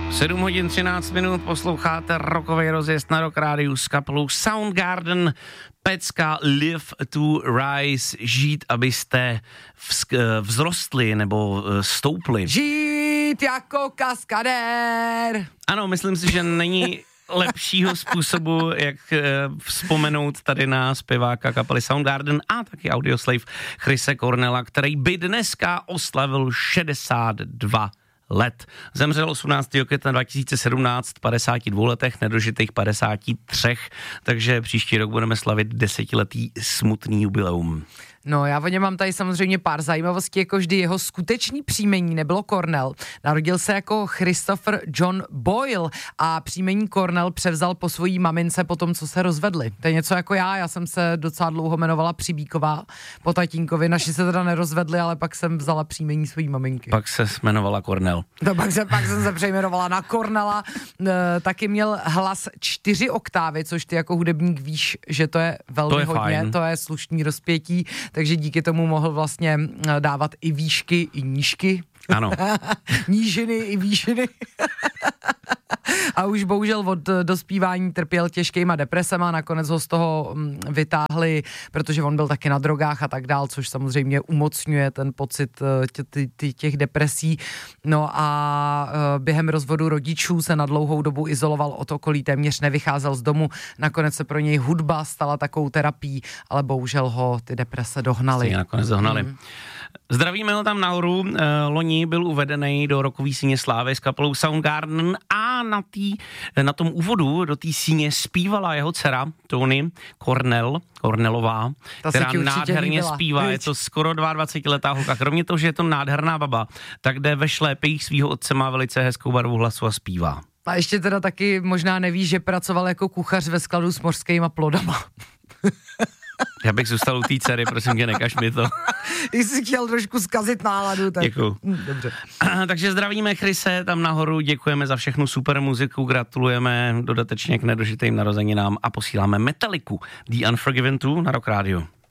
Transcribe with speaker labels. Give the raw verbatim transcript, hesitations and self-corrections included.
Speaker 1: sedm hodin třináct minut, posloucháte rockový rozjezd na Rock Rádiu s kapelou Soundgarden. Pecka Live to Rise, žít, abyste vz- vzrostli nebo stoupli.
Speaker 2: Žít jako kaskadér.
Speaker 1: Ano, myslím si, že není lepšího způsobu, jak vzpomenout tady na zpěváka kapely Soundgarden a taky Audioslave Chrise Cornella, který by dneska oslavil šedesát dva let. Zemřel osmnáctého května dva tisíce sedmnáct, padesáti dvou letech, nedožitých padesáti třech, takže příští rok budeme slavit desetiletý smutný jubileum.
Speaker 2: No, já o něm mám tady samozřejmě pár zajímavostí, jako vždy jeho skutečný příjmení nebylo Cornell. Narodil se jako Christopher John Boyle a příjmení Cornell převzal po svojí mamince po tom, co se rozvedli. To je něco jako já, já jsem se docela dlouho jmenovala Přibíková po tatínkovi, naši se teda nerozvedli, ale pak jsem vzala příjmení svojí maminky.
Speaker 1: Pak se jmenovala Cornell.
Speaker 2: No, pak, se, pak jsem se přejmenovala na Cornella, e, taky měl hlas čtyři oktávy, což ty jako hudebník víš, že to je velmi
Speaker 1: to je
Speaker 2: hodně,
Speaker 1: fajn.
Speaker 2: To je slušný rozpětí, takže díky tomu mohl vlastně dávat i výšky, i nížky.
Speaker 1: Ano.
Speaker 2: Nížiny i výšiny. A už bohužel od dospívání trpěl těžkýma depresema, nakonec ho z toho vytáhli, protože on byl taky na drogách a tak dál, což samozřejmě umocňuje ten pocit těch depresí. No a během rozvodu rodičů se na dlouhou dobu izoloval od okolí, téměř nevycházel z domu, nakonec se pro něj hudba stala takovou terapií, ale bohužel ho ty deprese dohnaly.
Speaker 1: Stejně nakonec dohnali. Mm. Zdravíme ho tam nahoru, loni byl uvedený do rokový síně slávy s kapelou Soundgarden a na, tý, na tom úvodu do té síně zpívala jeho dcera Tony Cornell, Cornellová,
Speaker 2: Ta
Speaker 1: která nádherně zpívá, je to skoro dvacetiletá holka. Kromě toho, že je to nádherná baba, tak jde ve šlépejích svýho otce, má velice hezkou barvu hlasu a zpívá.
Speaker 2: A ještě teda taky možná nevíš, že pracoval jako kuchař ve skladu s mořskýma plodama.
Speaker 1: Já bych zůstal u té dcery, prosím tě, nekaž mi to.
Speaker 2: Jsi chtěl trošku zkazit náladu, tak...
Speaker 1: Děkuju.
Speaker 2: Dobře.
Speaker 1: Takže zdravíme Chrise tam nahoru, děkujeme za všechnu super muziku, gratulujeme dodatečně k nedožitým narozeninám a posíláme Metallicu The Unforgiven dva na Rock Radio.